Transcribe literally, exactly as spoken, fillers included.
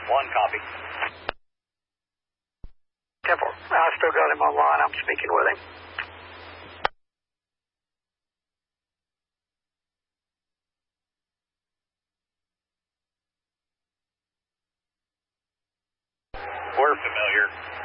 One copy. ten four. I still got him online. I'm speaking with him. We're familiar.